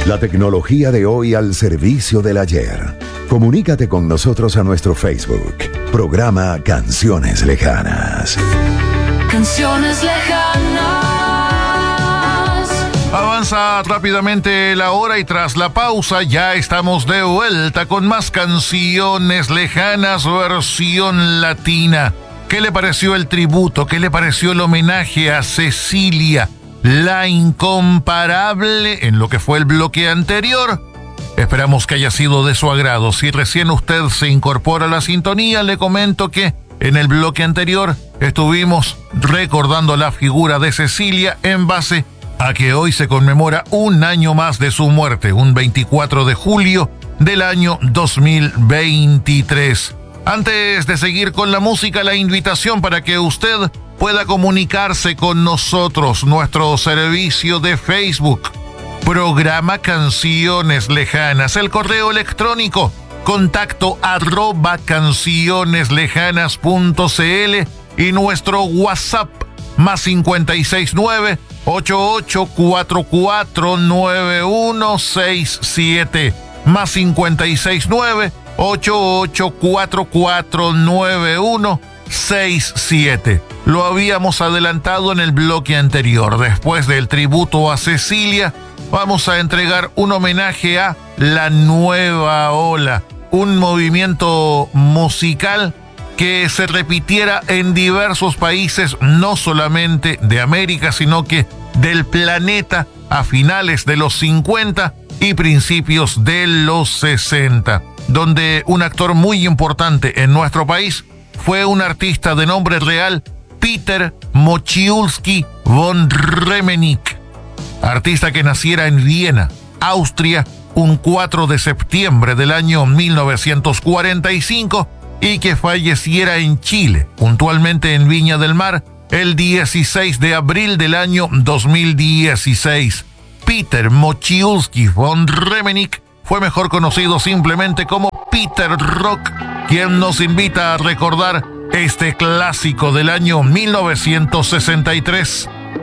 La tecnología de hoy al servicio del ayer. Comunícate con nosotros a nuestro Facebook. Programa Canciones Lejanas. Canciones lejanas. Avanza rápidamente la hora y tras la pausa ya estamos de vuelta con más Canciones Lejanas versión latina. ¿Qué le pareció el tributo? ¿Qué le pareció el homenaje a Cecilia, la incomparable, en lo que fue el bloque anterior? Esperamos que haya sido de su agrado. Si recién usted se incorpora a la sintonía, le comento que en el bloque anterior estuvimos recordando la figura de Cecilia en base a que hoy se conmemora un año más de su muerte, un 24 de julio del año 2023. Antes de seguir con la música, la invitación para que usted pueda comunicarse con nosotros, nuestro servicio de Facebook, Programa Canciones Lejanas, el correo electrónico contacto@cancioneslejanas.cl y nuestro WhatsApp más 569-8844-9167 más 569-8844-9167. Lo habíamos adelantado en el bloque anterior. Después del tributo a Cecilia, vamos a entregar un homenaje a La Nueva Ola, un movimiento musical que se repitiera en diversos países, no solamente de América, sino que del planeta a finales de los 50 y principios de los 60, donde un actor muy importante en nuestro país fue un artista de nombre real, Peter Mochiulski von Remenick, artista que naciera en Viena, Austria, un 4 de septiembre del año 1945 y que falleciera en Chile, puntualmente en Viña del Mar, el 16 de abril del año 2016. Peter Mochiulski von Remenick fue mejor conocido simplemente como Peter Rock, quien nos invita a recordar este clásico del año 1963.